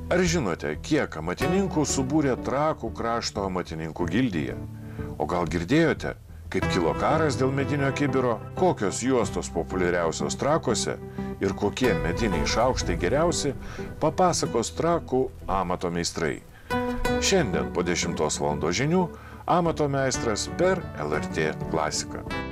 Ar žinote, kiek amatininkų subūrė Trakų krašto amatininkų gildija? O gal girdėjote, kaip kilo karas dėl medinio kibiro, kokios juostos populiariausios Trakuose ir kokie mediniai šaukštai geriausi, papasakos Trakų amato meistrai. Šiandien po 10 val. Žinių amato meistras per LRT klasiką.